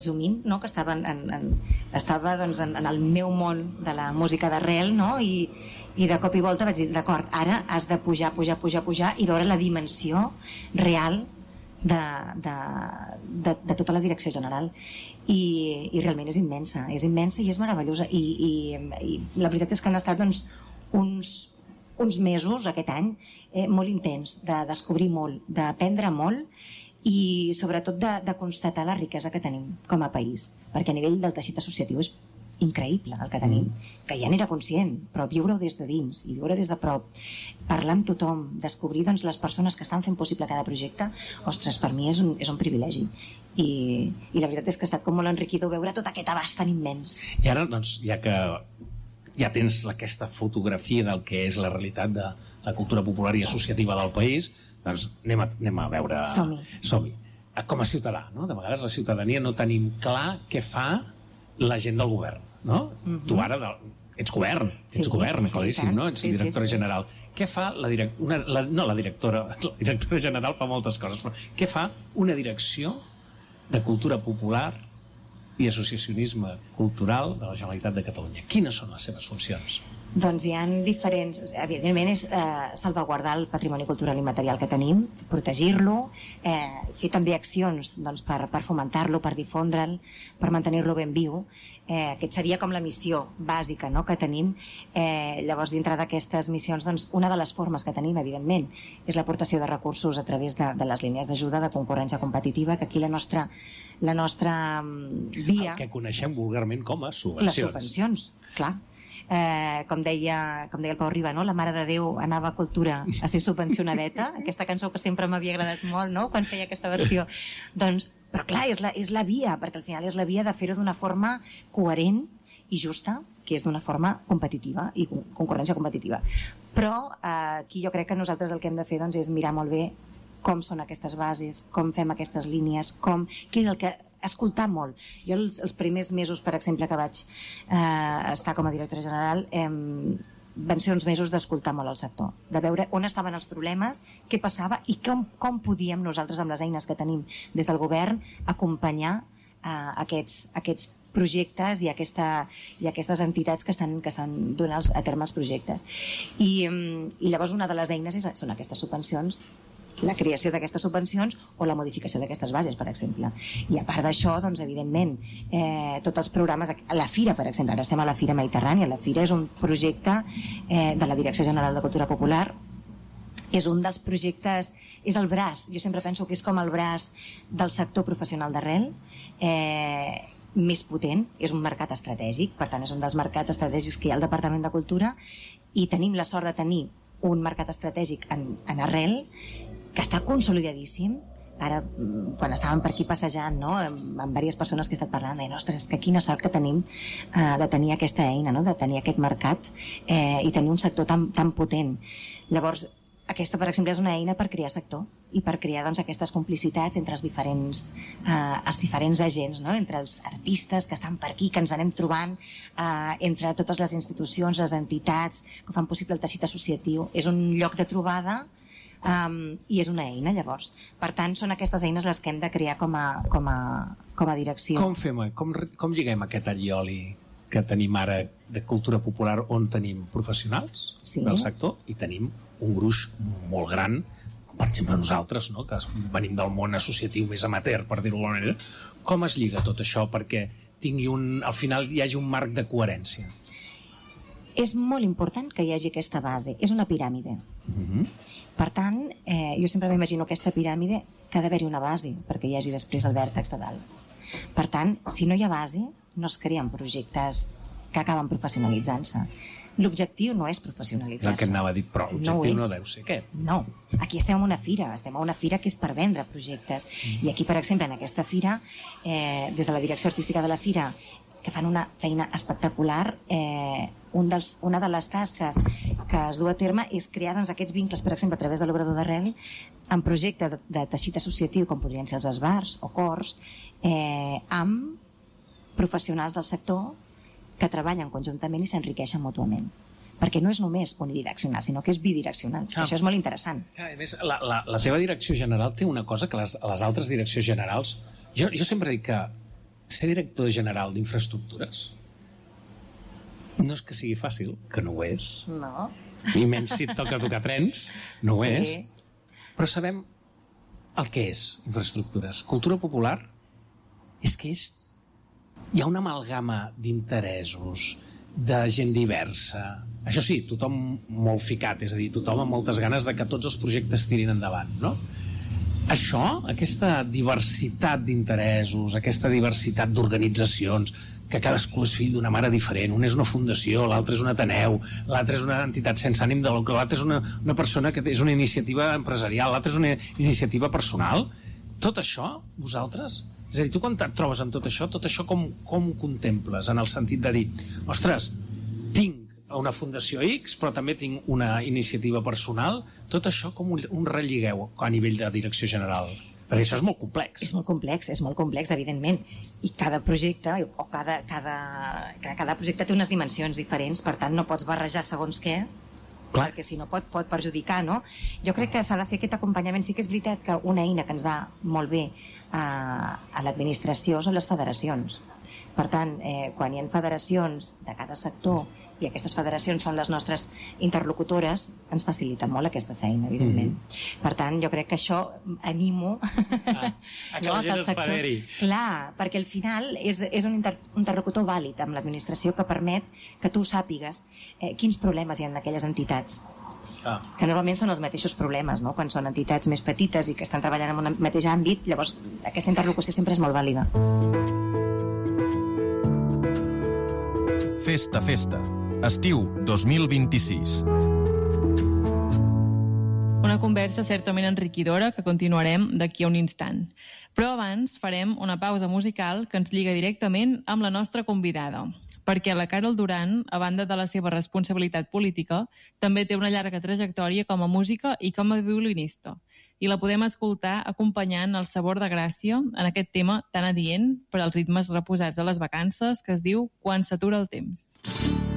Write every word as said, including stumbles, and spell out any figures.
presumint, no? Que estava, en, en, estava doncs, en, en el meu món de la música d'arrel, no? I, i de cop i volta vaig dir, d'acord, ara has de pujar, pujar, pujar, pujar i veure la dimensió real de, de, de, de tota la direcció general. I, i realment és immensa, és immensa i és meravellosa. I, i, i la veritat és que han estat doncs, uns, uns mesos aquest any eh, molt intens, de descobrir molt, d'aprendre molt i sobretot de, de constatar la riquesa que tenim com a país, perquè a nivell del teixit associatiu és increïble el que tenim, que ja n'era conscient, però viure-ho des de dins i viure des de prop, parlar amb tothom, descobrir doncs, les persones que estan fent possible cada projecte, ostres, per mi és un, és un privilegi. I, i la veritat és que ha estat com molt enriquidor veure tot aquest abast tan immens. I ara, doncs, ja que ja tens aquesta fotografia del que és la realitat de la cultura popular i associativa del país, doncs anem a, anem a veure... Som-hi. Som-hi. Com a ciutadà, no? De vegades la ciutadania no tenim clar què fa la gent del govern, no? Mm-hmm. Tu ara ets govern, ets sí, govern, sí, claríssim, sí, no? Ets sí, directora sí, sí. general. Què fa la directora... La, no, la directora, la directora general fa moltes coses, però què fa una direcció de cultura popular i associacionisme cultural de la Generalitat de Catalunya? Quines són les seves funcions? Doncs hi ha diferents... Evidentment és eh, salvaguardar el patrimoni cultural i material que tenim, protegir-lo, eh, fer també accions doncs, per, per fomentar-lo, per difondre'l, per mantenir-lo ben viu. Eh, aquest seria com la missió bàsica, no?, que tenim. Eh, llavors, dintre d'aquestes missions, doncs, una de les formes que tenim, evidentment, és l'aportació de recursos a través de, de les línies d'ajuda de concurrència competitiva, que aquí la nostra, la nostra via... El que coneixem vulgarment com a subvencions. Les subvencions, clar. Eh, com, deia, com deia el Pau Riba, no? La Mare de Déu anava a cultura a ser subvencionadeta, aquesta cançó que sempre m'havia agradat molt, no?, quan feia aquesta versió. Doncs, però clar, és la, és la via, perquè al final és la via de fer-ho d'una forma coherent i justa, que és d'una forma competitiva i concurrència competitiva. Però eh, aquí jo crec que nosaltres el que hem de fer doncs, és mirar molt bé com són aquestes bases, com fem aquestes línies, com, què és el que... escoltar molt. Jo els, els primers mesos, per exemple, que vaig eh, estar com a directora general, eh, van ser uns mesos d'escoltar molt el sector, de veure on estaven els problemes, què passava i com, com podíem nosaltres, amb les eines que tenim des del govern, acompanyar eh, aquests, aquests projectes i, aquesta, i aquestes entitats que estan, que estan donant a terme els projectes. I, i llavors una de les eines és, són aquestes subvencions, la creació d'aquestes subvencions o la modificació d'aquestes bases, per exemple. I a part d'això, doncs, evidentment, eh, tots els programes... La Fira, per exemple, ara estem a la Fira Mediterrània. La Fira és un projecte eh, de la Direcció General de Cultura Popular, és un dels projectes, és el braç, jo sempre penso que és com el braç del sector professional d'arrel, eh, més potent, és un mercat estratègic, per tant és un dels mercats estratègics que hi ha al Departament de Cultura, i tenim la sort de tenir un mercat estratègic en, en arrel que està consolidadíssim. Ara, quan estàvem per aquí passejant, no?, amb, amb diverses persones que he estat parlant, deien, ostres, que quina sort que tenim eh, de tenir aquesta eina, no?, de tenir aquest mercat eh, i tenir un sector tan, tan potent. Llavors, aquesta, per exemple, és una eina per crear sector i per crear doncs, aquestes complicitats entre els diferents, eh, els diferents agents, no?, entre els artistes que estan per aquí, que ens anem trobant, eh, entre totes les institucions, les entitats que fan possible el teixit associatiu. És un lloc de trobada Um, i és una eina, llavors. Per tant, són aquestes eines les que hem de crear com a, com a, com a direcció. Com fem, com, com lliguem aquest allioli que tenim ara de cultura popular, on tenim professionals sí. del sector i tenim un gruix molt gran, per exemple nosaltres, no?, que venim del món associatiu més amateur, per dir-ho d'alguna manera. Com es lliga tot això perquè tingui un, al final hi hagi un marc de coherència? És molt important que hi hagi aquesta base. És una piràmide. Mm-hmm. Per tant, eh, jo sempre m'imagino aquesta piràmide que ha d'haver-hi una base perquè hi hagi després el vèrtex de dalt. Per tant, si no hi ha base, no es creen projectes que acaben professionalitzant-se. L'objectiu no és professionalitzar-se. El que anava a dir, però l'objectiu no, no deu ser aquest. No, aquí estem a una fira, estem a una fira que és per vendre projectes. Mm. I aquí, per exemple, en aquesta fira, eh, des de la direcció artística de la fira, que fan una feina espectacular, eh, un dels, una de les tasques que es du a terme és crear doncs, aquests vincles, per exemple, a través de l'obrador d'arrel, amb projectes de, de teixit associatiu, com podrien ser els esbars o cors, eh, amb professionals del sector que treballen conjuntament i s'enriqueixen mútuament. Perquè no és només unidireccional, sinó que és bidireccional. Ah. Això és molt interessant. Ah, a més, la, la, la teva direcció general té una cosa que les, les altres direccions generals... Jo, jo sempre dic que ser director general d'infraestructures no és que sigui fàcil, que no ho és. No. I menys si et toca tocar trens, no ho Sí. és. Però sabem el que és infraestructures. Cultura popular és que és... Hi ha una amalgama d'interessos, de gent diversa. Això sí, tothom molt ficat, és a dir, tothom amb moltes ganes de que tots els projectes tirin endavant, no? Això, aquesta diversitat d'interessos, aquesta diversitat d'organitzacions, que cadascú és fill d'una mare diferent, un és una fundació, l'altre és un ateneu, l'altre és una entitat sense ànim de lucre, l'altre és una, una persona que és una iniciativa empresarial, l'altre és una iniciativa personal. Tot això, vosaltres... És a dir, tu quan et trobes amb tot això, tot això com, com ho contemples? En el sentit de dir, ostres, tinc una fundació X, però també tinc una iniciativa personal, tot això com un, un relligeu a nivell de direcció general? Perquè això és molt complex. És molt complex, és molt complex, evidentment. I cada projecte, o cada, cada, cada projecte té unes dimensions diferents, per tant no pots barrejar segons què, clar, perquè si no pot, pot perjudicar, no? Jo crec que s'ha de fer aquest acompanyament. Sí que és veritat que una eina que ens va molt bé a, a l'administració són les federacions. Per tant, eh, quan hi ha federacions de cada sector i aquestes federacions són les nostres interlocutores, ens facilita molt aquesta feina, evidentment. Mm-hmm. Per tant, jo crec que això animo ah, a que no, la gent es federi. Clar, perquè al final és, és un, inter, un interlocutor vàlid amb l'administració que permet que tu sàpigues eh, quins problemes hi ha en aquelles entitats. Ah. Que normalment són els mateixos problemes, no? Quan són entitats més petites i que estan treballant en un mateix àmbit, llavors aquesta interlocució sempre és molt vàlida. Festa, festa. Estiu dos mil vint-i-sis. Una conversa certament enriquidora que continuarem d'aquí a un instant. Però abans farem una pausa musical que ens lliga directament amb la nostra convidada, perquè la Carol Duran, a banda de la seva responsabilitat política, també té una llarga trajectòria com a música i com a violinista, i la podem escoltar acompanyant el Sabor de Gràcia en aquest tema tan adient per als ritmes reposats a les vacances que es diu Quan s'atura el temps.